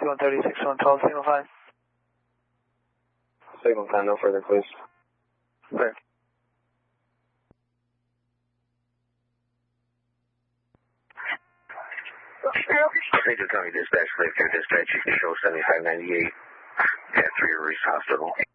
6130, 6112, signal 5. Signal 10, no further, please. Clear. Major County Dispatch, Lake Dispatch, you can show 7598 at 3 Reese Hospital.